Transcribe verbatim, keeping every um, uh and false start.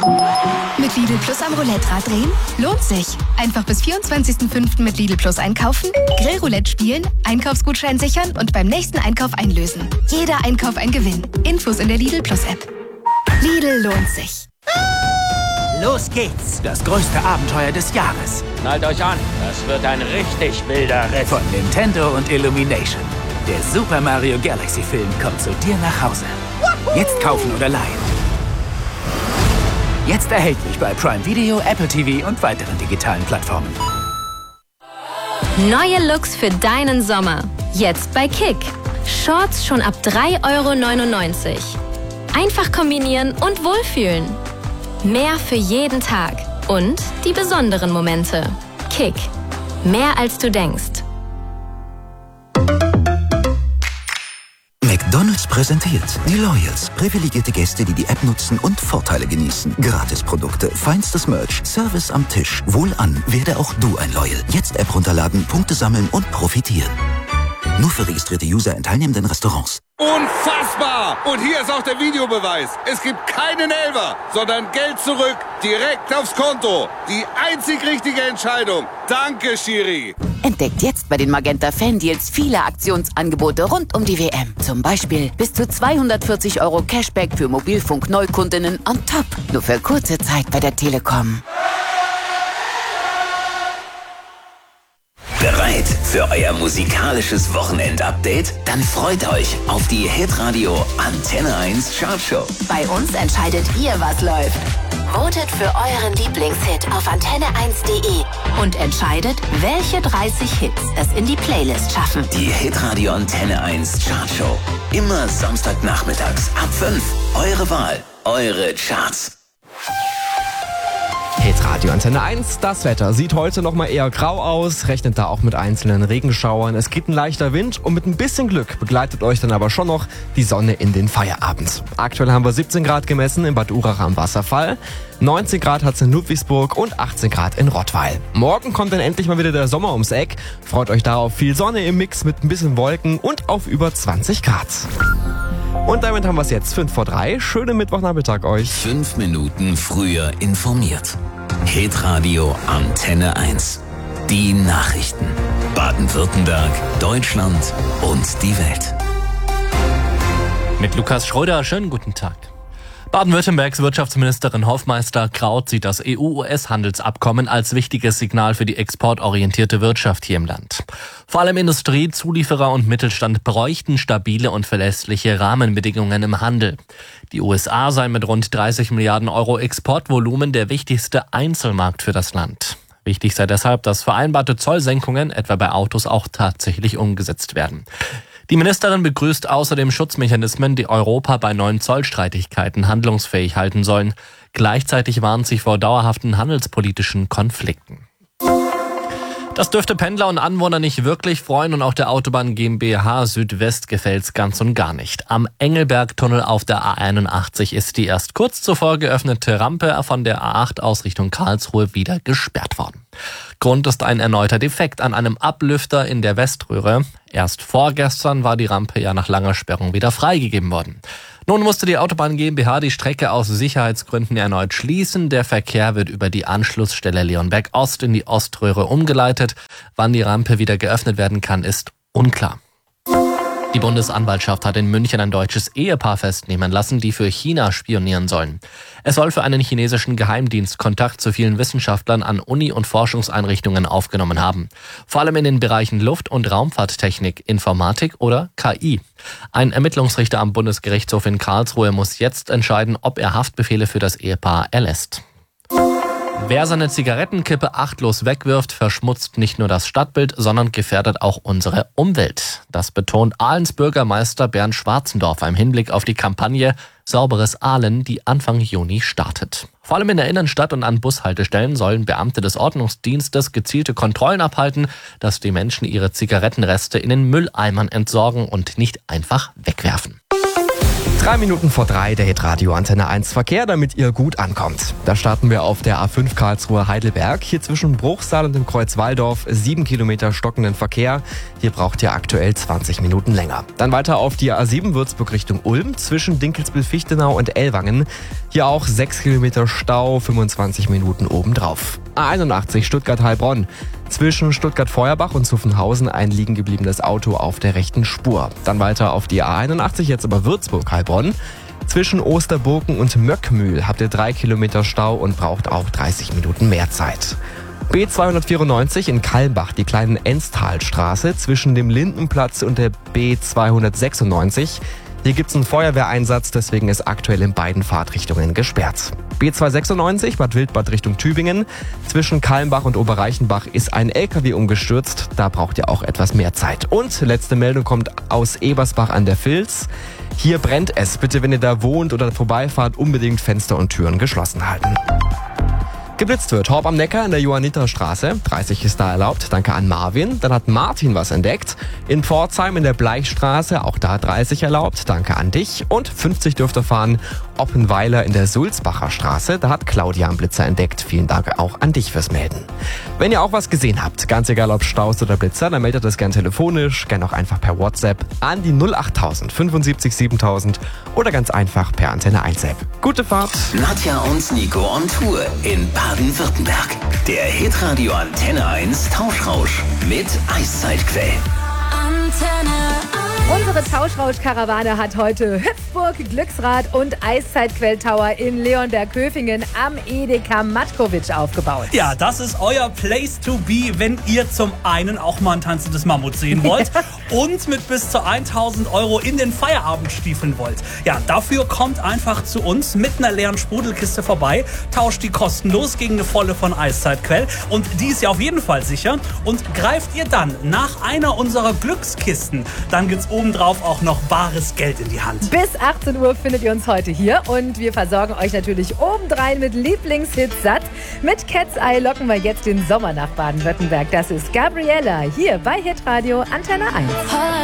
Mit Lidl Plus am Roulette-Rad drehen? Lohnt sich. Einfach bis vierundzwanzigsten fünften mit Lidl Plus einkaufen, Grillroulette spielen, Einkaufsgutschein sichern und beim nächsten Einkauf einlösen. Jeder Einkauf ein Gewinn. Infos in der Lidl Plus App. Lidl lohnt sich. Los geht's! Das größte Abenteuer des Jahres. Schnallt euch an, das wird ein richtig wilder Ritt. Von Nintendo und Illumination. Der Super Mario Galaxy Film kommt zu dir nach Hause. Jetzt kaufen oder leihen. Jetzt erhältlich bei Prime Video, Apple T V und weiteren digitalen Plattformen. Neue Looks für deinen Sommer. Jetzt bei Kick. Shorts schon ab drei Euro neunundneunzig. Einfach kombinieren und wohlfühlen. Mehr für jeden Tag. Und die besonderen Momente. Kick. Mehr als du denkst. McDonald's präsentiert die Loyals. Privilegierte Gäste, die die App nutzen und Vorteile genießen. Gratisprodukte, feinstes Merch, Service am Tisch. Wohlan, werde auch du ein Loyal. Jetzt App runterladen, Punkte sammeln und profitieren. Nur für registrierte User in teilnehmenden Restaurants. Unfassbar! Und hier ist auch der Videobeweis. Es gibt keinen Elfer, sondern Geld zurück, direkt aufs Konto. Die einzig richtige Entscheidung. Danke, Schiri. Entdeckt jetzt bei den Magenta Fan Deals viele Aktionsangebote rund um die W M. Zum Beispiel bis zu zweihundertvierzig Euro Cashback für Mobilfunk-Neukundinnen on top. Nur für kurze Zeit bei der Telekom. Bereit für euer musikalisches Wochenend-Update? Dann freut euch auf die Hitradio Antenne eins Chartshow. Bei uns entscheidet ihr, was läuft. Votet für euren Lieblingshit auf antenne eins punkt de und entscheidet, welche dreißig Hits es in die Playlist schaffen. Die Hitradio Antenne eins Chartshow. Immer Samstagnachmittags ab fünf. Eure Wahl, eure Charts. Hitradio Antenne eins, das Wetter sieht heute noch mal eher grau aus, rechnet da auch mit einzelnen Regenschauern. Es geht ein leichter Wind und mit ein bisschen Glück begleitet euch dann aber schon noch die Sonne in den Feierabend. Aktuell haben wir siebzehn Grad gemessen in Bad Urach am Wasserfall, neunzehn Grad hat es in Ludwigsburg und achtzehn Grad in Rottweil. Morgen kommt dann endlich mal wieder der Sommer ums Eck. Freut euch darauf, viel Sonne im Mix mit ein bisschen Wolken und auf über zwanzig Grad. Und damit haben wir es jetzt fünf vor drei. Schönen Mittwochnachmittag euch. Fünf Minuten früher informiert. Hitradio Antenne eins. Die Nachrichten. Baden-Württemberg, Deutschland und die Welt. Mit Lukas Schröder, schönen guten Tag. Baden-Württembergs Wirtschaftsministerin Hofmeister-Kraut sieht das E U U S-Handelsabkommen als wichtiges Signal für die exportorientierte Wirtschaft hier im Land. Vor allem Industrie, Zulieferer und Mittelstand bräuchten stabile und verlässliche Rahmenbedingungen im Handel. Die U S A seien mit rund dreißig Milliarden Euro Exportvolumen der wichtigste Einzelmarkt für das Land. Wichtig sei deshalb, dass vereinbarte Zollsenkungen etwa bei Autos auch tatsächlich umgesetzt werden. Die Ministerin begrüßt außerdem Schutzmechanismen, die Europa bei neuen Zollstreitigkeiten handlungsfähig halten sollen. Gleichzeitig warnt sie vor dauerhaften handelspolitischen Konflikten. Das dürfte Pendler und Anwohner nicht wirklich freuen und auch der Autobahn GmbH Südwest gefällt's ganz und gar nicht. Am Engelbergtunnel auf der A einundachtzig ist die erst kurz zuvor geöffnete Rampe von der A acht aus Richtung Karlsruhe wieder gesperrt worden. Grund ist ein erneuter Defekt an einem Ablüfter in der Weströhre. Erst vorgestern war die Rampe ja nach langer Sperrung wieder freigegeben worden. Nun musste die Autobahn GmbH die Strecke aus Sicherheitsgründen erneut schließen. Der Verkehr wird über die Anschlussstelle Leonberg Ost in die Oströhre umgeleitet. Wann die Rampe wieder geöffnet werden kann, ist unklar. Die Bundesanwaltschaft hat in München ein deutsches Ehepaar festnehmen lassen, die für China spionieren sollen. Es soll für einen chinesischen Geheimdienst Kontakt zu vielen Wissenschaftlern an Uni- und Forschungseinrichtungen aufgenommen haben. Vor allem in den Bereichen Luft- und Raumfahrttechnik, Informatik oder K I. Ein Ermittlungsrichter am Bundesgerichtshof in Karlsruhe muss jetzt entscheiden, ob er Haftbefehle für das Ehepaar erlässt. Wer seine Zigarettenkippe achtlos wegwirft, verschmutzt nicht nur das Stadtbild, sondern gefährdet auch unsere Umwelt. Das betont Ahlens Bürgermeister Bernd Schwarzendorfer im Hinblick auf die Kampagne Sauberes Ahlen, die Anfang Juni startet. Vor allem in der Innenstadt und an Bushaltestellen sollen Beamte des Ordnungsdienstes gezielte Kontrollen abhalten, dass die Menschen ihre Zigarettenreste in den Mülleimern entsorgen und nicht einfach wegwerfen. Drei Minuten vor drei, der Hitradio Antenne eins Verkehr, damit ihr gut ankommt. Da starten wir auf der A fünf Karlsruhe Heidelberg. Hier zwischen Bruchsal und dem Kreuz Walldorf sieben Kilometer stockenden Verkehr. Hier braucht ihr aktuell zwanzig Minuten länger. Dann weiter auf die A sieben Würzburg Richtung Ulm zwischen Dinkelsbühl-Fichtenau und Ellwangen. Hier auch sechs Kilometer Stau, fünfundzwanzig Minuten obendrauf. A einundachtzig Stuttgart-Heilbronn. Zwischen Stuttgart-Feuerbach und Zuffenhausen ein liegen gebliebenes Auto auf der rechten Spur. Dann weiter auf die A einundachtzig, jetzt aber Würzburg-Heilbronn. Zwischen Osterburken und Möckmühl habt ihr drei Kilometer Stau und braucht auch dreißig Minuten mehr Zeit. B zweihundertvierundneunzig in Kalmbach, die kleinen Enstalstraße zwischen dem Lindenplatz und der B zweihundertsechsundneunzig. Hier gibt's einen Feuerwehreinsatz, deswegen ist aktuell in beiden Fahrtrichtungen gesperrt. B zweihundertsechsundneunzig Bad Wildbad Richtung Tübingen. Zwischen Kalmbach und Oberreichenbach ist ein L K W umgestürzt. Da braucht ihr auch etwas mehr Zeit. Und letzte Meldung kommt aus Ebersbach an der Vils. Hier brennt es. Bitte, wenn ihr da wohnt oder vorbeifahrt, unbedingt Fenster und Türen geschlossen halten. Geblitzt wird Horb am Neckar in der Johanniterstraße. dreißig ist da erlaubt. Danke an Marvin. Dann hat Martin was entdeckt. In Pforzheim in der Bleichstraße, auch da dreißig erlaubt. Danke an dich. Und fünfzig dürft ihr fahren. Oppenweiler in der Sulzbacher Straße. Da hat Claudia einen Blitzer entdeckt. Vielen Dank auch an dich fürs Melden. Wenn ihr auch was gesehen habt, ganz egal ob Staus oder Blitzer, dann meldet das gern telefonisch, gern auch einfach per WhatsApp an die null achttausend fünfundsiebzig siebentausend oder ganz einfach per Antenne eins App. Gute Fahrt! Nadja und Nico on Tour in Baden-Württemberg. Der Hitradio Antenne eins Tauschrausch mit Eiszeitquell. Antenne eins. Unsere Tauschrausch-Karawane hat heute Hüpfburg, Glücksrad und Eiszeitquell-Tower in Leonberg-Höfingen am Edeka Matkovic aufgebaut. Ja, das ist euer Place to be, wenn ihr zum einen auch mal ein tanzendes Mammut sehen wollt und mit bis zu tausend Euro in den Feierabend stiefeln wollt. Ja, dafür kommt einfach zu uns mit einer leeren Sprudelkiste vorbei, tauscht die kostenlos gegen eine volle von Eiszeitquell und die ist ja auf jeden Fall sicher. Und greift ihr dann nach einer unserer Glückskisten, dann gibt's obendrauf auch noch bares Geld in die Hand. Bis achtzehn Uhr findet ihr uns heute hier und wir versorgen euch natürlich obendrein mit Lieblingshits satt. Mit Cat's Eye locken wir jetzt den Sommer nach Baden-Württemberg. Das ist Gabriella hier bei Hitradio Antenne eins.